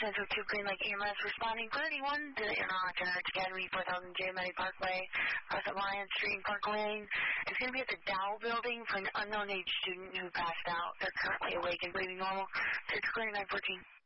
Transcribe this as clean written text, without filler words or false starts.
Central 2 Green Lake EMS responding for anyone to the Interlock Arts Academy, 4000 J. Matty Parkway, across Alliance Street and Park Lane. It's going to be at the Dow Building for an unknown age student who passed out. They're currently awake and breathing normal. It's 2914.